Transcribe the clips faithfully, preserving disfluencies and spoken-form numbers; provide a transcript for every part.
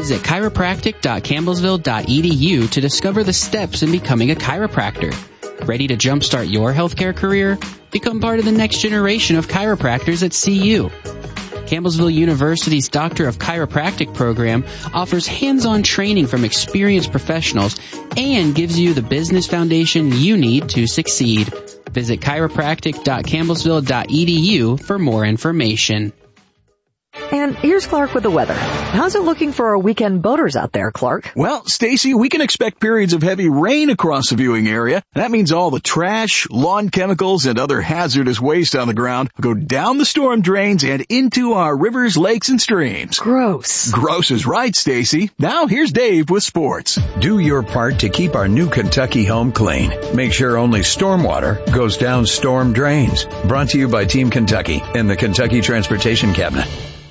Visit chiropractic dot campbellsville dot e d u to discover the steps in becoming a chiropractor. Ready to jumpstart your healthcare career? Become part of the next generation of chiropractors at C U. Campbellsville University's Doctor of Chiropractic program offers hands-on training from experienced professionals and gives you the business foundation you need to succeed. Visit chiropractic dot campbellsville dot e d u for more information. And here's Clark with the weather. How's it looking for our weekend boaters out there, Clark? Well, Stacy, we can expect periods of heavy rain across the viewing area. That means all the trash, lawn chemicals, and other hazardous waste on the ground go down the storm drains and into our rivers, lakes, and streams. Gross. Gross is right, Stacy. Now here's Dave with sports. Do your part to keep our new Kentucky home clean. Make sure only stormwater goes down storm drains. Brought to you by Team Kentucky and the Kentucky Transportation Cabinet.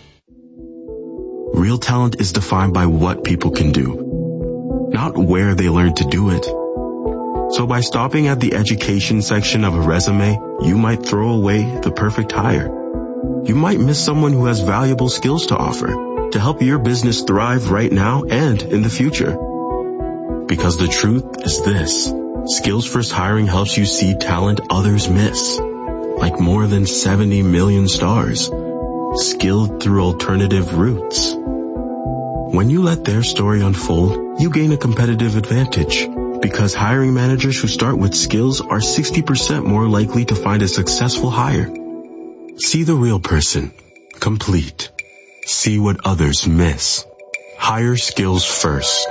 Real talent is defined by what people can do, not where they learn to do it. So by stopping at the education section of a resume, you might throw away the perfect hire. You might miss someone who has valuable skills to offer to help your business thrive right now and in the future. Because the truth is this: Skills First Hiring helps you see talent others miss, like more than seventy million stars, skilled through alternative routes. When you let their story unfold, you gain a competitive advantage, because hiring managers who start with skills are sixty percent more likely to find a successful hire. See the real person, complete. See what others miss. Hire skills first.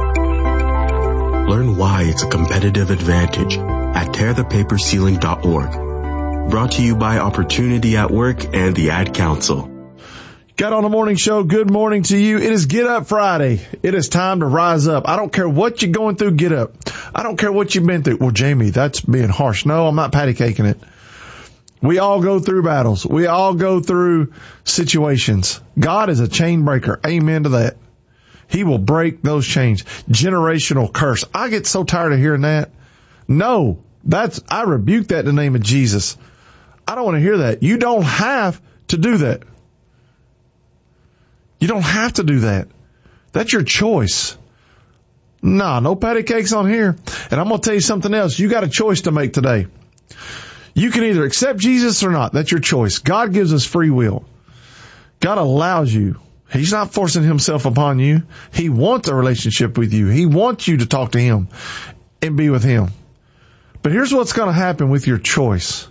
Learn why it's a competitive advantage at tear the paper ceiling dot org. Brought to you by Opportunity at Work and the Ad Council. Got on the morning show. Good morning to you. It is Get Up Friday. It is time to rise up. I don't care what you're going through, get up. I don't care what you've been through. Well, Jamie, that's being harsh. No, I'm not patty caking it. We all go through battles. We all go through situations. God is a chain breaker. Amen to that. He will break those chains. Generational curse. I get so tired of hearing that. No, that's, I rebuke that in the name of Jesus. I don't want to hear that. You don't have to do that. You don't have to do that. That's your choice. Nah, no patty cakes on here. And I'm going to tell you something else. You got a choice to make today. You can either accept Jesus or not. That's your choice. God gives us free will. God allows you. He's not forcing himself upon you. He wants a relationship with you. He wants you to talk to him and be with him. But here's what's going to happen with your choice.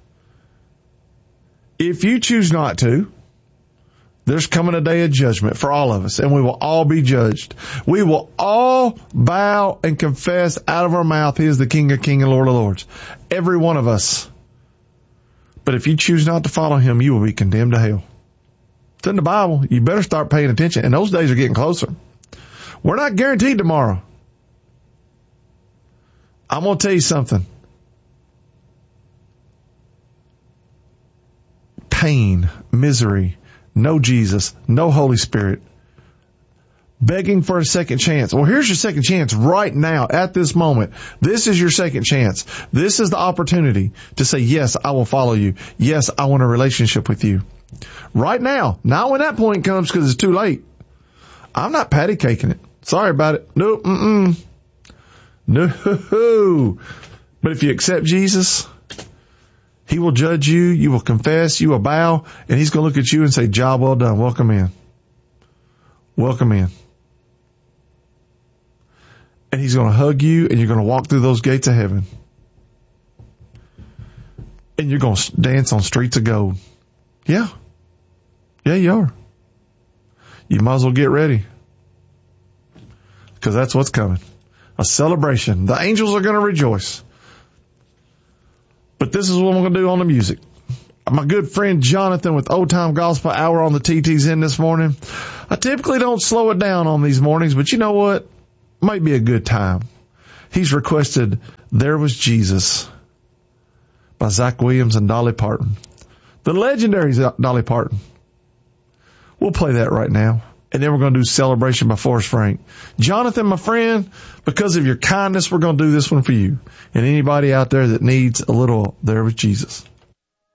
If you choose not to, there's coming a day of judgment for all of us, and we will all be judged. We will all bow and confess out of our mouth, he is the King of Kings and Lord of Lords. Every one of us. But if you choose not to follow him, you will be condemned to hell. It's in the Bible. You better start paying attention. And those days are getting closer. We're not guaranteed tomorrow. I'm going to tell you something. Pain, misery, no Jesus, no Holy Spirit, begging for a second chance. Well, here's your second chance right now at this moment. This is your second chance. This is the opportunity to say, yes, I will follow you. Yes, I want a relationship with you. Right now, not when that point comes because it's too late. I'm not patty caking it. Sorry about it. Nope. Mm-mm. No. But if you accept Jesus, he will judge you. You will confess. You will bow. And he's going to look at you and say, job well done. Welcome in. Welcome in. And he's going to hug you, and you're going to walk through those gates of heaven. And you're going to dance on streets of gold. Yeah. Yeah, you are. You might as well get ready. Because that's what's coming. A celebration. The angels are going to rejoice. But this is what I'm going to do on the music. My good friend Jonathan with Old Time Gospel Hour on the T T's in this morning. I typically don't slow it down on these mornings, but you know what? Might be a good time. He's requested There Was Jesus by Zach Williams and Dolly Parton. The legendary Dolly Parton. We'll play that right now. And then we're going to do Celebration by Forrest Frank. Jonathan, my friend, because of your kindness, we're going to do this one for you. And anybody out there that needs a little There Was Jesus.